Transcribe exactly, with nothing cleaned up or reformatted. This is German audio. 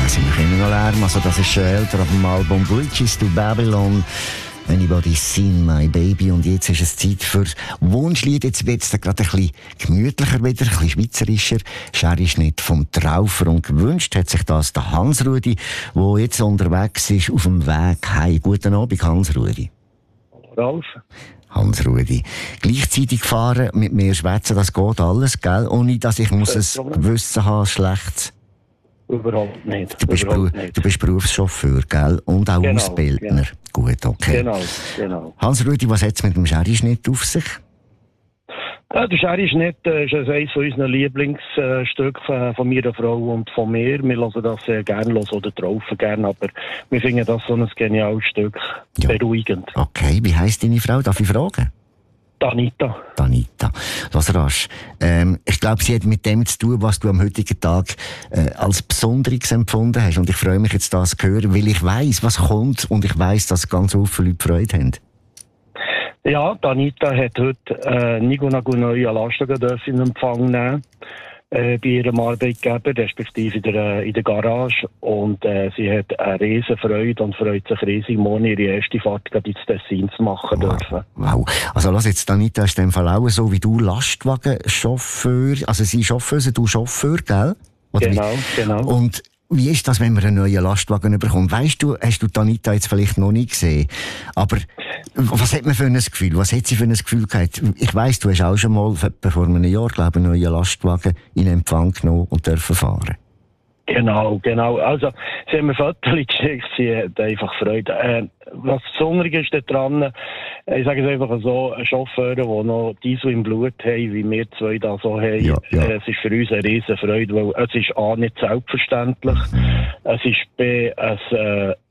sind wir immer noch Lärm. Also das ist schon älter auf dem Album Bridges to Babylon. Anybody's Seen My Baby. Und jetzt ist es Zeit für Wunschlied. Jetzt wird es gerade ein bisschen gemütlicher wieder, ein bisschen schweizerischer. Sherry-Schnitt vom Traufer. Und gewünscht hat sich das der Hans-Rudi, der jetzt unterwegs ist auf dem Weg heim. Guten Abend, Hans-Rudi. Ralf. Hans-Rudi. Gleichzeitig fahren, mit mir schwätzen, das geht alles, gell? Ohne dass ich muss es Gewissen haben, schlecht. Überhaupt nicht. Du bist, Überhaupt Beru- nicht. du bist Berufschauffeur, gell? Und auch Genau, Ausbildner. genau. Gut, okay. Genau, genau. Hans-Rudi, was hat es mit dem Sherry-Schnitt auf sich? Ja, der Sherry-Schnitt äh, ist eines von unseren Lieblingsstücken von meiner Frau und von mir. Wir hören das sehr gerne, hören oder traufen gerne, aber wir finden das so ein geniales Stück, Ja. beruhigend. Okay, wie heisst deine Frau? Darf ich fragen? Anita. Anita. Lass rasch. Ähm, ich glaube, sie hat mit dem zu tun, was du am heutigen Tag äh, als Besonderes empfunden hast. Und ich freue mich jetzt, das zu hören, weil ich weiss, was kommt und ich weiss, dass ganz viele Leute Freude haben. Ja, die Anita hat heute äh, Nigo Nagu neue Lastwagen in Empfang nehmen. Äh, bei ihrem Arbeitgeber, respektive in der, äh, in der Garage. Und äh, sie hat eine riesen Freude und freut sich riesig, morgen ihre erste Fahrt ins Tessin zu machen Wow. dürfen. Wow. Also lass jetzt, Anita ist in dem Fall auch so wie du Lastwagenchauffeur, also sie Chauffeuse, du Chauffeur, gell? Oder Genau, wie? genau. Und wie ist das, wenn man einen neuen Lastwagen bekommt? Weißt du, hast du die Anita jetzt vielleicht noch nicht gesehen, aber was hat man für ein Gefühl? Was hat sie für ein Gefühl gehabt? Ich weiss, du hast auch schon mal vor einem Jahr, glaube ich, einen neuen Lastwagen in Empfang genommen und dürfen fahren. Genau, genau. Also, sie haben mir Fotos geschickt, sie hat einfach Freude. Äh, was Besonderes ist daran, ich sage es einfach so, ein Chauffeur, der noch Diesel im Blut haben, wie wir zwei da so haben, Ja, ja. Äh, es ist für uns eine riesen Freude, weil es ist A, nicht selbstverständlich, es ist B, ein, äh,